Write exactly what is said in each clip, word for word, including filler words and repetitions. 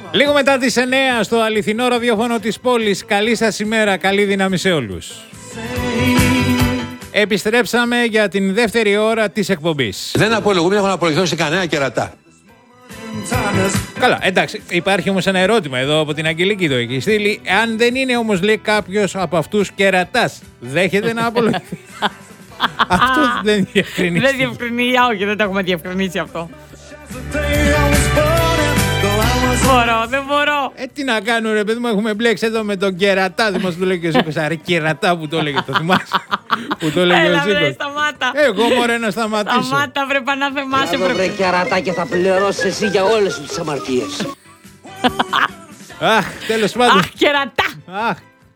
Λίγο μετά τις εννιά στο αληθινό ραδιόφωνο της πόλης. Καλή σας ημέρα, καλή δύναμη σε όλους. Επιστρέψαμε για την δεύτερη ώρα της εκπομπής. Δεν απολογούμε, έχω να απολογηθώ σε κανένα κερατά. Καλά, εντάξει, υπάρχει όμως ένα ερώτημα εδώ από την Αγγελική, το έχει στείλει. Αν δεν είναι όμως, λέει, κάποιος από αυτούς κερατάς, δέχεται να απολογηθεί? Αυτό δεν διευκρινίζει. Δεν διευκρινίζει, όχι, δεν το έχουμε διευκρινίσει αυτό. Μπορώ, δεν μπορώ. Ε, τι να κάνω, ρε παιδί μου, έχουμε μπλέξει εδώ με τον κερατά. Δεν μας το λέει και ο Ζήκος. Αρε, κερατά που το έλεγε, το θυμάσαι? Που το έλεγε Έλα, ο Ζήκος. βρε, σταμάτα. Εγώ μωρέ να σταματήσω. Σταμάτα, βρε, πανάθεμάσαι. Εδώ βρε κερατά και θα πληρώσεις εσύ για όλες σου τις αμαρτίες. Αχ, τέλος πάντων. Αχ, κερατά. Αχ.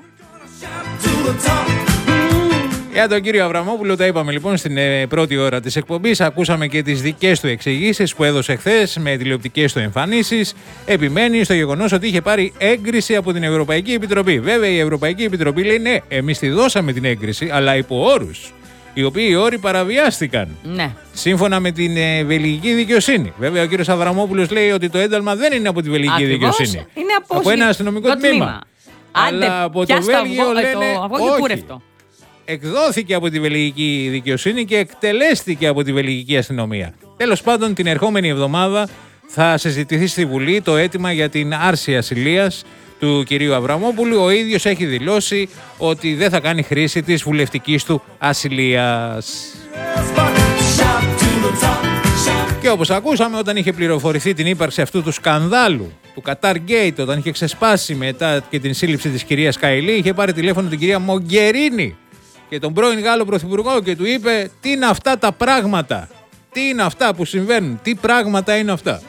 Για τον κύριο Αβραμόπουλο τα είπαμε λοιπόν στην ε, πρώτη ώρα της εκπομπής. Ακούσαμε και τις δικές του εξηγήσεις που έδωσε χθες με τηλεοπτικές του εμφανίσεις. Επιμένει στο γεγονός ότι είχε πάρει έγκριση από την Ευρωπαϊκή Επιτροπή. Βέβαια η Ευρωπαϊκή Επιτροπή λέει ναι, εμείς τη δώσαμε την έγκριση, αλλά υπό όρους, οι οποίοι όροι παραβιάστηκαν. Ναι. Σύμφωνα με την ε, βελγική δικαιοσύνη. Βέβαια ο κύριος Αβραμόπουλος λέει ότι το ένταλμα δεν είναι από τη βελγική Ακριβώς, δικαιοσύνη. είναι από, από ένα αστυνομικό τμήμα. τμήμα. Αλλά Άντε, από το πιάσ' το Βέλγιο αυγό, λένε το αυγό και όχι. κούρευτο. Εκδόθηκε από τη βελγική δικαιοσύνη και εκτελέστηκε από τη βελγική αστυνομία. Τέλος πάντων, την ερχόμενη εβδομάδα θα συζητηθεί στη Βουλή το αίτημα για την άρση ασυλίας του κυρίου Αβραμόπουλου. Ο ίδιος έχει δηλώσει ότι δεν θα κάνει χρήση της βουλευτικής του ασυλίας. Και όπως ακούσαμε, όταν είχε πληροφορηθεί την ύπαρξη αυτού του σκανδάλου, του Qatar Gate, όταν είχε ξεσπάσει μετά και την σύλληψη της κυρίας Καηλή, είχε πάρει τηλέφωνο την κυρία Μογκερίνη και τον πρώην Γάλλο Πρωθυπουργό και του είπε τι είναι αυτά τα πράγματα, τι είναι αυτά που συμβαίνουν, τι πράγματα είναι αυτά.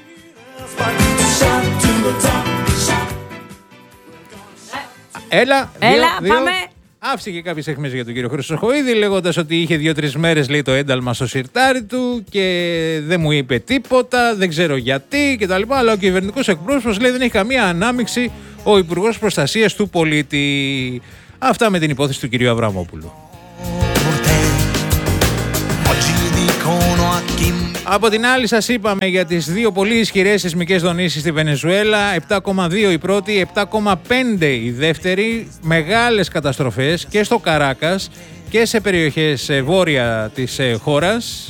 Έλα, δύο, Έλα, δύο. πάμε. Άφησε και κάποιες αιχμές για τον κύριο Χρυσοχοΐδη, λέγοντας ότι είχε δύο-τρεις μέρες, λέει, το ένταλμα στο σιρτάρι του και δεν μου είπε τίποτα, δεν ξέρω γιατί κτλ. Αλλά ο κυβερνητικός εκπρόσωπος λέει δεν έχει καμία ανάμειξη ο Υπουργός Προστασίας του Πολίτη. Αυτά με την υπόθεση του κυρίου Αβραμόπουλου. Από την άλλη σας είπαμε για τις δύο πολύ ισχυρές σεισμικές δονήσεις στη Βενεζουέλα, επτά κόμμα δύο η πρώτη, επτά κόμμα πέντε η δεύτερη, μεγάλες καταστροφές και στο Καράκας και σε περιοχές βόρεια της χώρας.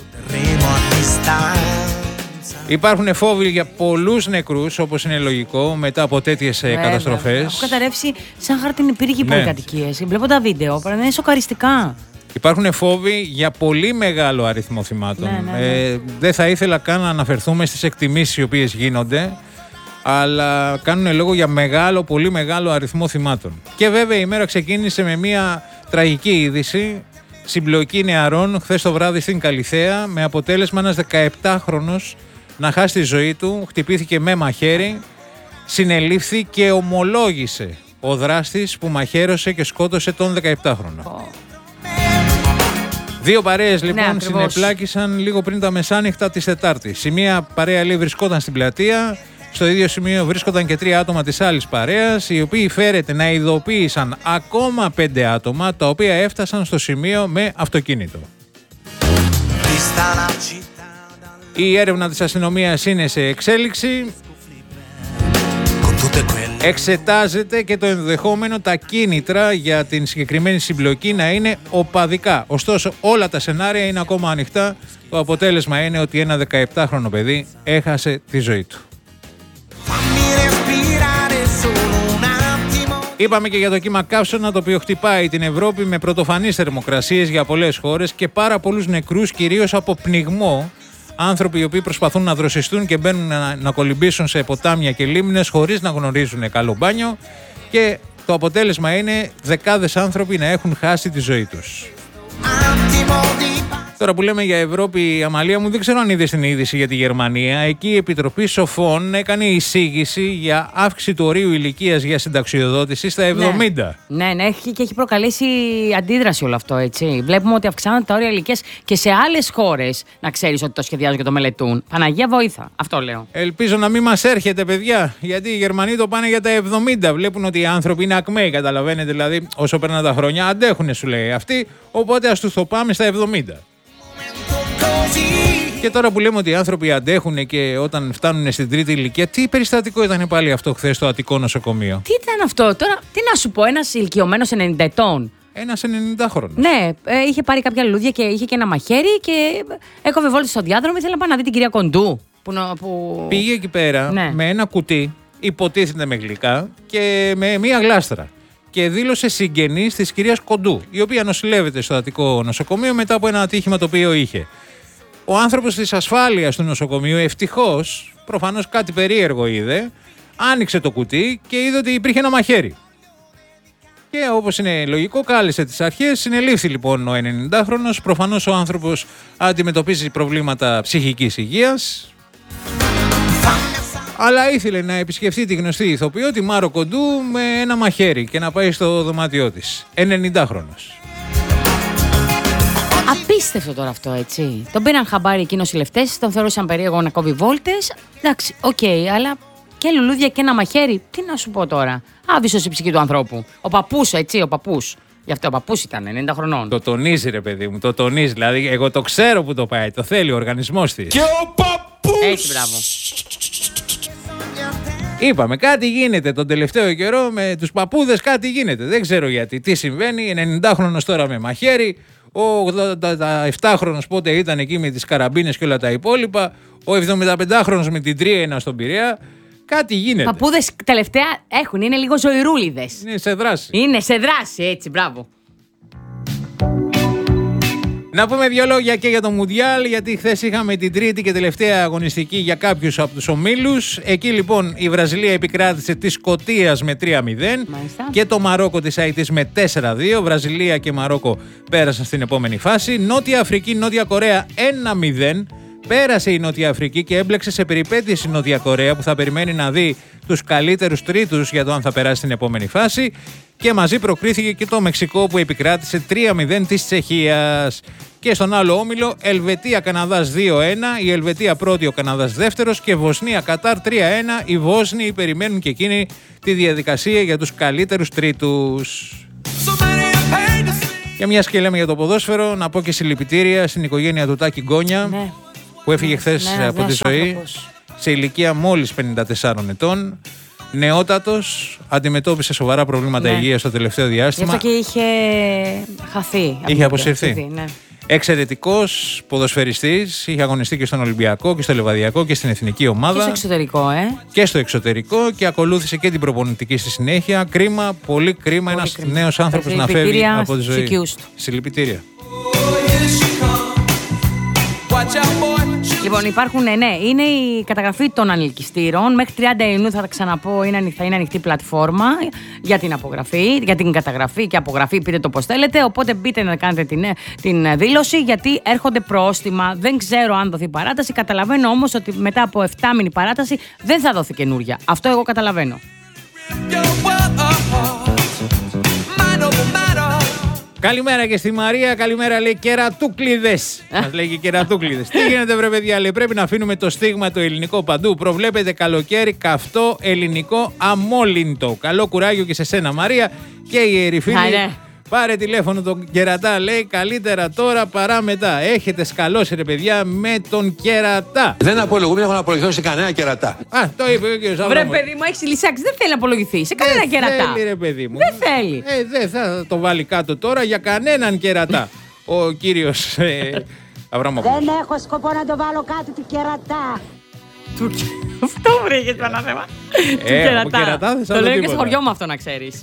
Υπάρχουν φόβοι για πολλούς νεκρούς, όπως είναι λογικό, μετά από τέτοιες Βέβαια. καταστροφές. Έχω καταρρεύσει σαν χάρτινη πύργη Ναι. πολυκατοικίες. Βλέπω τα βίντεο, παρά είναι σοκαριστικά. Υπάρχουν φόβοι για πολύ μεγάλο αριθμό θυμάτων. Ναι, ναι, ναι. Ε, δεν θα ήθελα καν να αναφερθούμε στις εκτιμήσεις οι οποίες γίνονται, αλλά κάνουν λόγο για μεγάλο, πολύ μεγάλο αριθμό θυμάτων. Και βέβαια η μέρα ξεκίνησε με μια τραγική είδηση, συμπλοκή νεαρών χθες το βράδυ στην Καλιθέα, με αποτέλεσμα ένας δεκαεπτάχρονος να χάσει τη ζωή του, χτυπήθηκε με μαχαίρι, συνελήφθη και ομολόγησε ο δράστης που μαχαίρωσε και σκότωσε τον δεκαεπτάχρονο. Oh. Δύο παρέες λοιπόν Ναι, συνεπλάκησαν λίγο πριν τα μεσάνυχτα της Τετάρτης. Η μία παρέα λέει βρισκόταν στην πλατεία, στο ίδιο σημείο βρίσκονταν και τρία άτομα της άλλης παρέας, οι οποίοι φέρεται να ειδοποίησαν ακόμα πέντε άτομα, τα οποία έφτασαν στο σημείο με αυτοκίνητο. Η έρευνα της αστυνομίας είναι σε εξέλιξη. Εξετάζεται και το ενδεχόμενο τα κίνητρα για την συγκεκριμένη συμπλοκή να είναι οπαδικά. Ωστόσο όλα τα σενάρια είναι ακόμα ανοιχτά. Το αποτέλεσμα είναι ότι ένα δεκαεπτάχρονο παιδί έχασε τη ζωή του. Είπαμε και για το κύμα καύσωνα, το οποίο χτυπάει την Ευρώπη με πρωτοφανείς θερμοκρασίες για πολλές χώρες και πάρα πολλούς νεκρούς, κυρίως από πνιγμό. Άνθρωποι οι οποίοι προσπαθούν να δροσιστούν και μπαίνουν να, να κολυμπήσουν σε ποτάμια και λίμνες χωρίς να γνωρίζουν καλό μπάνιο, και το αποτέλεσμα είναι δεκάδες άνθρωποι να έχουν χάσει τη ζωή τους. Τώρα που λέμε για Ευρώπη, Αμαλία μου, δεν ξέρω αν είδες την είδηση για τη Γερμανία. Εκεί η Επιτροπή Σοφών έκανε εισήγηση για αύξηση του ορίου ηλικίας για συνταξιοδότηση στα εβδομήντα. Ναι, ναι, ναι, έχει, και έχει προκαλέσει αντίδραση όλο αυτό, έτσι. Βλέπουμε ότι αυξάνονται τα όρια ηλικίας και σε άλλες χώρες, να ξέρεις ότι το σχεδιάζουν και το μελετούν. Παναγία βοήθα, αυτό λέω. Ελπίζω να μην μας έρχεται, παιδιά, γιατί οι Γερμανοί το πάνε για τα εβδομήντα. Βλέπουν ότι οι άνθρωποι είναι ακμαίοι, καταλαβαίνετε, δηλαδή όσο περνάνε τα χρόνια αντέχουνε, σου λέει αυτοί, οπότε ας τους το πάμε στα εβδομήντα. Και τώρα που λέμε ότι οι άνθρωποι αντέχουν και όταν φτάνουν στην τρίτη ηλικία, τι περιστατικό ήταν πάλι αυτό χθες στο Αττικό νοσοκομείο? Τι ήταν αυτό τώρα, τι να σου πω, ένας ηλικιωμένος ενενήντα ετών. Ένας ενενηντάχρονος. Ναι, ε, είχε πάρει κάποια λουλούδια και είχε και ένα μαχαίρι και έκοβε βόλτες στο διάδρομο. Ήθελε να πάει να δει την κυρία Κοντού. Που, που... Πήγε εκεί πέρα, ναι, με ένα κουτί, υποτίθεται με γλυκά και με μία γλάστρα. Και δήλωσε συγγενής της κυρίας Κοντού, η οποία νοσηλεύεται στο Αττικό νοσοκομείο μετά από ένα ατύχημα το οποίο είχε. Ο άνθρωπος της ασφάλειας του νοσοκομείου, ευτυχώς, προφανώς κάτι περίεργο είδε, άνοιξε το κουτί και είδε ότι υπήρχε ένα μαχαίρι. Και όπως είναι λογικό, κάλεσε τις αρχές, συνελήφθη λοιπόν ο ενενηντάχρονος. Προφανώς ο άνθρωπος αντιμετωπίζει προβλήματα ψυχικής υγείας, αλλά ήθελε να επισκεφτεί τη γνωστή ηθοποιό, τη Μάρο Κοντού, με ένα μαχαίρι και να πάει στο δωμάτιό της. ενενηντάχρονος. Απίστευτο τώρα αυτό, έτσι. Τον πήραν χαμπάρι εκεί οι νοσηλευτές, τον θεωρούσαν περίεργο να κόβει βόλτες. Εντάξει, οκ, okay, αλλά και λουλούδια και ένα μαχαίρι. Τι να σου πω τώρα. Άβυσσος η ψυχή του ανθρώπου. Ο παππούς, έτσι, ο παππούς. Γι' αυτό ο παππούς ήταν ενενήντα χρονών. Το τονίζει, ρε παιδί μου, το τονίζει. Δηλαδή, εγώ το ξέρω που το πάει. Το θέλει ο οργανισμός της. Και ο παππούς! Έτσι, μπράβο. Είπαμε, κάτι γίνεται τον τελευταίο καιρό με τους παππούδες, κάτι γίνεται. Δεν ξέρω γιατί, τι συμβαίνει. ενενηντάχρονος τώρα με μαχαίρι. Ο ογδόντα επτάχρονος πότε ήταν εκεί με τις καραμπίνες και όλα τα υπόλοιπα. Ο εβδομηνταπεντάχρονος με την Τρίαινα στον Πειραιά. Κάτι γίνεται. Παππούδες τελευταία έχουν, είναι λίγο ζωηρούλιδες. Είναι σε δράση. Είναι σε δράση, έτσι, μπράβο. Να πούμε δύο λόγια και για το Μουντιάλ, γιατί χθες είχαμε την τρίτη και τελευταία αγωνιστική για κάποιους από τους ομίλους. Εκεί λοιπόν η Βραζιλία επικράτησε της Σκωτίας με τρία μηδέν. Μάλιστα. Και το Μαρόκο της Αιτής με τέσσερα δύο. Βραζιλία και Μαρόκο πέρασαν στην επόμενη φάση. Νότια Αφρική, Νότια Κορέα ένα μηδέν. Πέρασε η Νότια Αφρική και έμπλεξε σε περιπέτειες η Νότια Κορέα, που θα περιμένει να δει τους καλύτερους τρίτους για το αν θα περάσει στην επόμενη φάση. Και μαζί προκρίθηκε και το Μεξικό, που επικράτησε τρία μηδέν της Τσεχίας. Και στον άλλο όμιλο, Ελβετία-Καναδάς δύο ένα, η Ελβετία πρώτη, ο Καναδάς δεύτερος, και Βοσνία-Κατάρ τρία ένα. Οι Βόσνοι περιμένουν και εκείνοι τη διαδικασία για τους καλύτερους τρίτους. Και μιας και λέμε για το ποδόσφαιρο, να πω και συλληπιτήρια στην οικογένεια του Τάκη Γκόνια, ναι, που έφυγε χθες ναι, από τη ζωή άνθρωπος, σε ηλικία μόλις πενήντα τεσσάρων ετών. Νεότατος, αντιμετώπισε σοβαρά προβλήματα ναι. υγείας στο τελευταίο διάστημα. Γι' αυτό και είχε χαθεί. Είχε αποσυρθεί. Ναι. Εξαιρετικός ποδοσφαιριστής, είχε αγωνιστεί και στον Ολυμπιακό και στο Λεβαδιακό και στην εθνική ομάδα. Και στο εξωτερικό, ε. Και στο εξωτερικό, και ακολούθησε και την προπονητική στη συνέχεια. Κρίμα, πολύ κρίμα, ένας νέος άνθρωπος να φεύγει από τη ζωή. Συλληπιτήρια. Λοιπόν, υπάρχουν, ναι, είναι η καταγραφή των ανελκυστήρων. Μέχρι τριάντα Ιουνίου, θα τα ξαναπώ, είναι ανοιχτή, είναι ανοιχτή πλατφόρμα για την απογραφή, για την καταγραφή και απογραφή, πείτε το πώς θέλετε. Οπότε μπείτε να κάνετε την, την δήλωση, γιατί έρχονται πρόστιμα. Δεν ξέρω αν δοθεί παράταση. Καταλαβαίνω όμως ότι μετά από επτάμηνη παράταση δεν θα δοθεί καινούρια. Αυτό εγώ καταλαβαίνω. Καλημέρα και στη Μαρία, καλημέρα, λέει κερατούκλιδες. Μας λέει και κερατούκλιδες. Τι γίνεται, βρε παιδιά, λέει, πρέπει να αφήνουμε το στίγμα το ελληνικό παντού. Προβλέπετε καλοκαίρι καυτό ελληνικό αμόλυντο. Καλό κουράγιο και σε σένα, Μαρία, και η Ερυφίλη. Πάρε τηλέφωνο τον κερατά, λέει, καλύτερα τώρα παρά μετά. Έχετε σκαλώσει, ρε παιδιά, με τον κερατά. Δεν απολογούμε, έχω να απολογηθώ σε κανένα κερατά. Α, το είπε ο κ. Βρε παιδί μου, έχει λυσάξει, δεν θέλει να απολογηθεί σε κανένα δεν κερατά. Δεν θέλει, ρε παιδί μου. Δεν θέλει. Ε, δεν θα το βάλει κάτω τώρα για κανέναν κερατά. Ο κύριος ε, Αβραμόπουλος. Δεν έχω σκοπό να το βάλω κάτω του κερατά. Αυτό βρήκε το ένα θέμα. Ε, του κερατά. Το λέω και στο χωριό μου αυτό, να ξέρεις.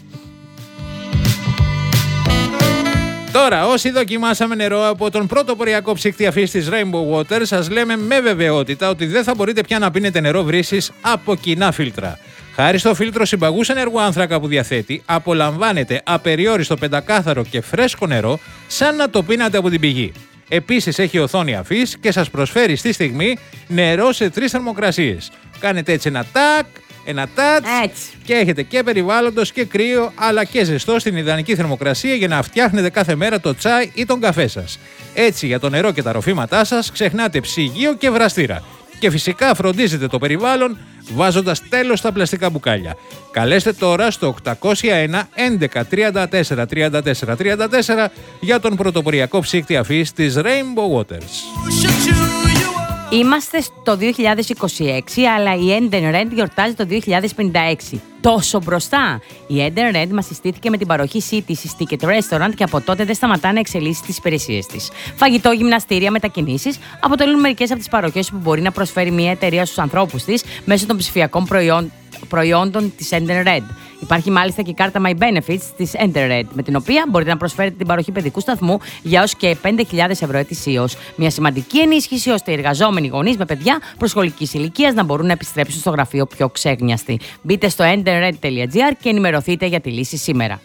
Τώρα, όσοι δοκιμάσαμε νερό από τον πρώτο ποριακό ψύκτη αφής της Rainbow Water, σας λέμε με βεβαιότητα ότι δεν θα μπορείτε πια να πίνετε νερό βρύσης από κοινά φίλτρα. Χάρη στο φίλτρο συμπαγούς ενεργού άνθρακα που διαθέτει, απολαμβάνετε απεριόριστο πεντακάθαρο και φρέσκο νερό, σαν να το πίνατε από την πηγή. Επίσης έχει οθόνη αφής και σας προσφέρει στη στιγμή νερό σε τρεις θερμοκρασίες. Κάνετε έτσι ένα τάκ, ένα τάτς και έχετε και περιβάλλοντος και κρύο, αλλά και ζεστό στην ιδανική θερμοκρασία για να φτιάχνετε κάθε μέρα το τσάι ή τον καφέ σας. Έτσι, για το νερό και τα ροφήματά σας ξεχνάτε ψυγείο και βραστήρα. Και φυσικά φροντίζετε το περιβάλλον βάζοντας τέλος στα πλαστικά μπουκάλια. Καλέστε τώρα στο οκτακόσια ένα έντεκα τριάντα τέσσερα τριάντα τέσσερα τριάντα τέσσερα για τον πρωτοποριακό ψύκτη αφής της Rainbow Waters. Είμαστε στο δύο χιλιάδες είκοσι έξι, αλλά η Eden Red γιορτάζει το δύο χιλιάδες πενήντα έξι. Τόσο μπροστά. Η Eden Red μας συστήθηκε με την παροχή σύντησης Ticket Restaurant και από τότε δεν σταματά να εξελίσσει τις υπηρεσίες της. Φαγητό, γυμναστήρια, μετακινήσεις αποτελούν μερικές από τις παροχές που μπορεί να προσφέρει μια εταιρεία στους ανθρώπους της μέσω των ψηφιακών προϊόντων. προϊόντων της Eden Red. Υπάρχει μάλιστα και η κάρτα My Benefits της Eden Red, με την οποία μπορείτε να προσφέρετε την παροχή παιδικού σταθμού για έως και πέντε χιλιάδες ευρώ ετησίως. Μια σημαντική ενίσχυση ώστε οι εργαζόμενοι γονείς με παιδιά προσχολικής ηλικίας να μπορούν να επιστρέψουν στο γραφείο πιο ξέγνιαστοι. Μπείτε στο endenred τελεία gr και ενημερωθείτε για τη λύση σήμερα.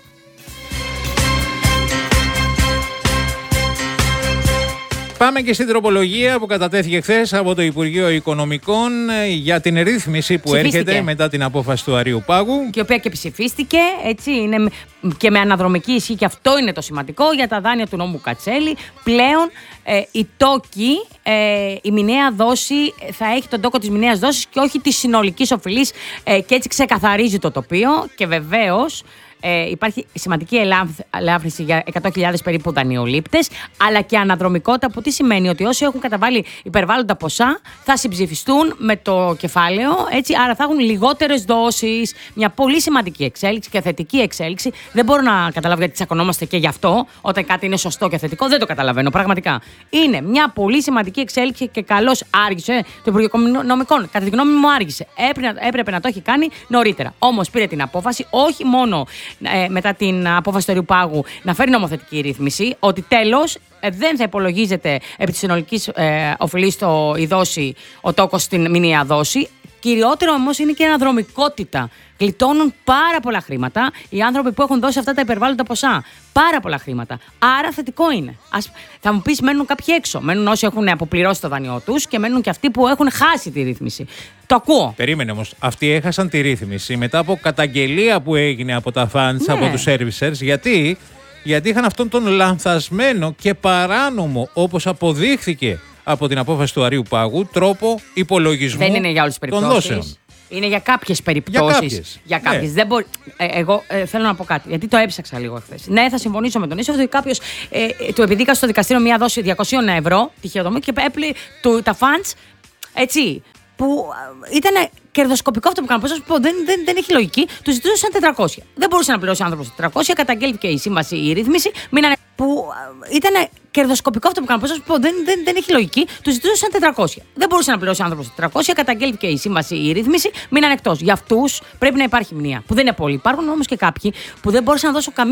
Πάμε και στην τροπολογία που κατατέθηκε χθες από το Υπουργείο Οικονομικών για την ρύθμιση που Ψηφίστηκε. έρχεται μετά την απόφαση του Αρείου Πάγου. Και η οποία και ψηφίστηκε, έτσι, είναι και με αναδρομική ισχύ, και αυτό είναι το σημαντικό για τα δάνεια του νόμου Κατσέλη. Πλέον ε, η τόκη, ε, η μηνιαία δόση θα έχει τον τόκο της μηνιαίας δόσης και όχι της συνολικής οφειλής, ε, και έτσι ξεκαθαρίζει το τοπίο και βεβαίως Ε, υπάρχει σημαντική ελάφρυνση για εκατό χιλιάδες περίπου δανειολήπτες, αλλά και αναδρομικότητα, που τι σημαίνει ότι όσοι έχουν καταβάλει υπερβάλλοντα ποσά θα συμψηφιστούν με το κεφάλαιο, έτσι, άρα θα έχουν λιγότερες δόσεις. Μια πολύ σημαντική εξέλιξη και θετική εξέλιξη. Δεν μπορώ να καταλάβω γιατί τσακωνόμαστε και γι' αυτό, όταν κάτι είναι σωστό και θετικό. Δεν το καταλαβαίνω, πραγματικά. Είναι μια πολύ σημαντική εξέλιξη και καλώς άργησε το Υπουργείο Οικονομικών. Κατά τη γνώμη μου, άργησε. Έπρεπε, έπρεπε να το έχει κάνει νωρίτερα. Όμως πήρε την απόφαση, όχι μόνο Ε, μετά την απόφαση του Αρείου Πάγου, να φέρει νομοθετική ρύθμιση, ότι τέλος ε, δεν θα υπολογίζεται επί της συνολικής ε, οφειλής το, η δόση, ο τόκος στην μηνιαία δόση. Κυριότερο όμως είναι και η αναδρομικότητα. Γλιτώνουν πάρα πολλά χρήματα οι άνθρωποι που έχουν δώσει αυτά τα υπερβάλλοντα ποσά. Πάρα πολλά χρήματα. Άρα θετικό είναι. Ας, θα μου πεις, μένουν κάποιοι έξω. Μένουν όσοι έχουν αποπληρώσει το δάνειό τους και μένουν και αυτοί που έχουν χάσει τη ρύθμιση. Το ακούω. Περίμενε όμως. Αυτοί έχασαν τη ρύθμιση μετά από καταγγελία που έγινε από τα funds, Ναι. από τους servicers. Γιατί? Γιατί είχαν αυτόν τον λανθασμένο και παράνομο, όπως αποδείχθηκε από την απόφαση του Αρείου Πάγου, τρόπο υπολογισμού Δεν είναι για όλες τις των περιπτώσεις. δόσεων. Είναι για κάποιες περιπτώσεις. Για κάποιες. Για κάποιες. Ναι. Δεν μπορεί... ε, εγώ ε, θέλω να πω κάτι, γιατί το έψαξα λίγο χθες. Ναι, θα συμφωνήσω με τον Ίσο ότι κάποιος ε, ε, του επιδίκασε στο δικαστήριο μια δόση διακόσια ευρώ, τυχαίο δομή, και έπλη του, τα funds, έτσι, που ε, ήταν κερδοσκοπικό αυτό που κάνουν. Πώς να σου πω, δεν, δεν, δεν έχει λογική. Του ζητούσαν τετρακόσια. Δεν μπορούσε να πληρώσει ο άνθρωπος τετρακόσια, καταγγέλθηκε η σύμβαση, η ρύθμιση. Μείνανε, που ε, ήταν κερδοσκοπικό αυτό που κάνουν. Πώς να σου πω, δεν, δεν, δεν έχει λογική. Του ζητούσαν τετρακόσια. Δεν μπορούσε να πληρώσει ο άνθρωπος τετρακόσια, καταγγέλθηκε η σύμβαση, η ρύθμιση. Μείνανε εκτός. Για αυτούς πρέπει να υπάρχει μνήμα. Που δεν είναι πολλοί. Υπάρχουν όμως και κάποιοι που δεν μπορούσαν να δώσουν καμία